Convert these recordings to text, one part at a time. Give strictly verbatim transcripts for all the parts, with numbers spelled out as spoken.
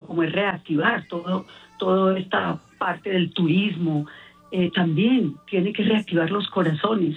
como es reactivar todo, toda esta parte del turismo, eh, también tiene que reactivar los corazones.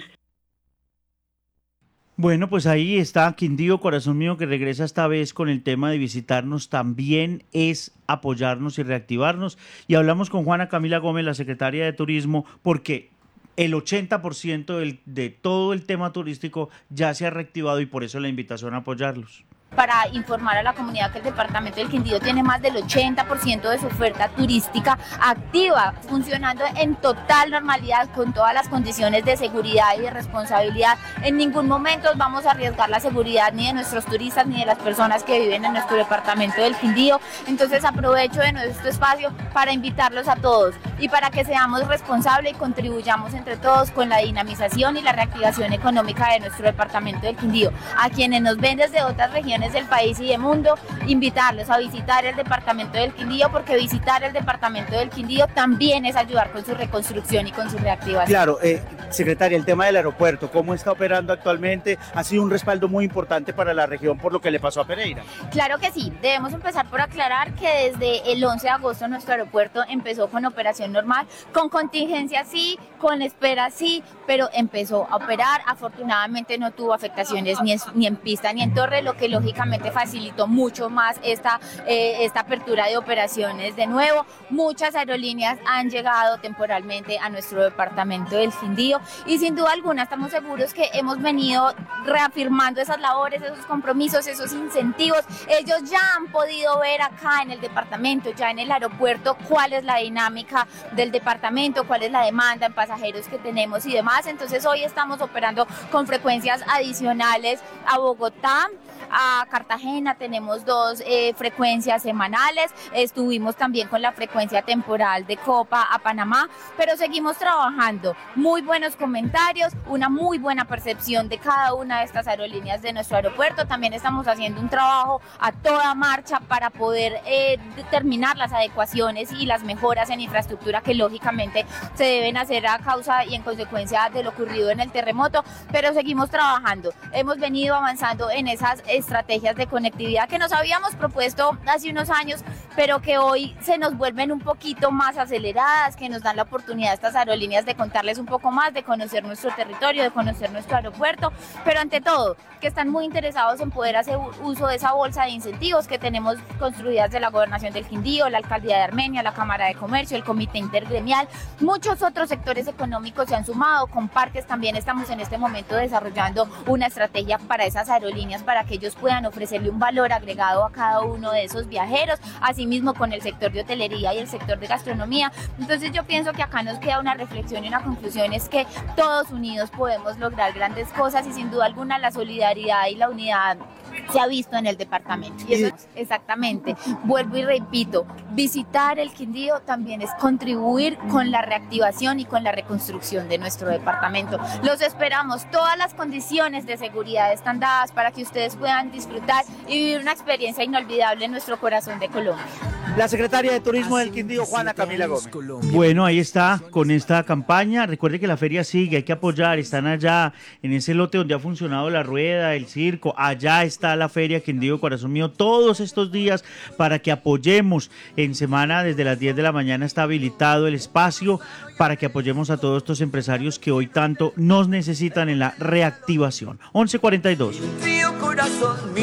Bueno, pues ahí está Quindío, corazón mío, que regresa esta vez con el tema de visitarnos, también es apoyarnos y reactivarnos. Y hablamos con Juana Camila Gómez, la secretaria de Turismo, porque el ochenta por ciento del, de todo el tema turístico ya se ha reactivado y por eso la invitación a apoyarlos. Para informar a la comunidad que el departamento del Quindío tiene más del ochenta por ciento de su oferta turística activa, funcionando en total normalidad con todas las condiciones de seguridad y de responsabilidad. En ningún momento vamos a arriesgar la seguridad ni de nuestros turistas ni de las personas que viven en nuestro departamento del Quindío. Entonces aprovecho de nuestro espacio para invitarlos a todos y para que seamos responsables y contribuyamos entre todos con la dinamización y la reactivación económica de nuestro departamento del Quindío. A quienes nos ven desde otras regiones del país y del mundo, invitarlos a visitar el departamento del Quindío, porque visitar el departamento del Quindío también es ayudar con su reconstrucción y con su reactivación. Claro, eh, secretaria, el tema del aeropuerto, ¿cómo está operando actualmente? Ha sido un respaldo muy importante para la región por lo que le pasó a Pereira. Claro que sí, debemos empezar por aclarar que desde el once de agosto nuestro aeropuerto empezó con operación normal, con contingencia sí, con espera sí, pero empezó a operar. Afortunadamente no tuvo afectaciones ni en, ni en pista ni en torre, lo que lógicamente facilitó mucho más esta, eh, esta apertura de operaciones de nuevo. Muchas aerolíneas han llegado temporalmente a nuestro departamento del Quindío y sin duda alguna estamos seguros que hemos venido reafirmando esas labores, esos compromisos, esos incentivos. Ellos ya han podido ver acá en el departamento, ya en el aeropuerto, cuál es la dinámica del departamento, cuál es la demanda en pasajeros que tenemos y demás. Entonces hoy estamos operando con frecuencias adicionales a Bogotá, a Cartagena, tenemos dos eh, frecuencias semanales, estuvimos también con la frecuencia temporal de Copa a Panamá, pero seguimos trabajando. Muy buenos comentarios, una muy buena percepción de cada una de estas aerolíneas de nuestro aeropuerto. También estamos haciendo un trabajo a toda marcha para poder eh, determinar las adecuaciones y las mejoras en infraestructura que lógicamente se deben hacer a causa y en consecuencia de lo ocurrido en el terremoto, pero seguimos trabajando. Hemos venido avanzando en esas estrategias de conectividad que nos habíamos propuesto hace unos años, pero que hoy se nos vuelven un poquito más aceleradas, que nos dan la oportunidad a estas aerolíneas de contarles un poco más, de conocer nuestro territorio, de conocer nuestro aeropuerto, pero ante todo, que están muy interesados en poder hacer uso de esa bolsa de incentivos que tenemos construidas de la Gobernación del Quindío, la Alcaldía de Armenia, la Cámara de Comercio, el Comité Intergremial. Muchos otros sectores económicos se han sumado, con parques también estamos en este momento desarrollando una estrategia para esas aerolíneas, para que ellos puedan ofrecerle un valor agregado a cada uno de esos viajeros, asimismo con el sector de hotelería y el sector de gastronomía. Entonces yo pienso que acá nos queda una reflexión y una conclusión, es que todos unidos podemos lograr grandes cosas y sin duda alguna la solidaridad y la unidad se ha visto en el departamento. Y eso es exactamente, vuelvo y repito, visitar el Quindío también es contribuir con la reactivación y con la reconstrucción de nuestro departamento. Los esperamos, todas las condiciones de seguridad están dadas para que ustedes puedan disfrutar y vivir una experiencia inolvidable en nuestro corazón de Colombia. La secretaria de Turismo del Quindío, Juana Camila Gómez. Bueno, ahí está, con esta campaña. Recuerde que la feria sigue, hay que apoyar. Están allá, en ese lote donde ha funcionado la rueda, el circo. Allá está la feria Quindío, corazón mío, todos estos días para que apoyemos. En semana, desde las diez de la mañana, está habilitado el espacio para que apoyemos a todos estos empresarios que hoy tanto nos necesitan en la reactivación. once cuarenta y dos. Quindío, corazón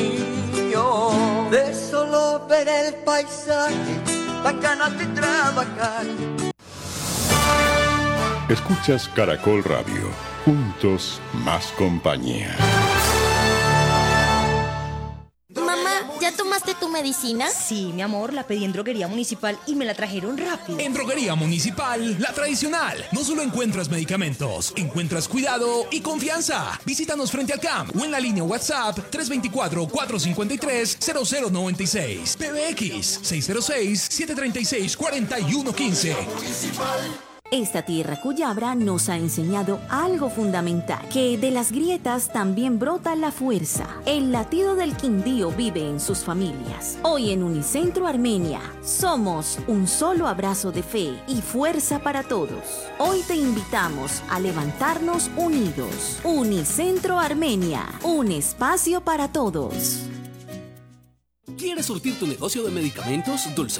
mío, de solo ver el paisaje, dan ganas de trabajar. Escuchas Caracol Radio, juntos más compañía. ¿Ya tomaste tu medicina? Sí, mi amor, la pedí en Droguería Municipal y me la trajeron rápido. En Droguería Municipal, la tradicional. No solo encuentras medicamentos, encuentras cuidado y confianza. Visítanos frente al C A M o en la línea WhatsApp tres dos cuatro, cuatro cinco tres, cero cero nueve seis. P B X seis cero seis, siete tres seis, cuatro uno uno cinco. Esta tierra cuyabra nos ha enseñado algo fundamental, que de las grietas también brota la fuerza. El latido del Quindío vive en sus familias. Hoy en Unicentro Armenia, somos un solo abrazo de fe y fuerza para todos. Hoy te invitamos a levantarnos unidos. Unicentro Armenia, un espacio para todos. ¿Quieres surtir tu negocio de medicamentos, dulces?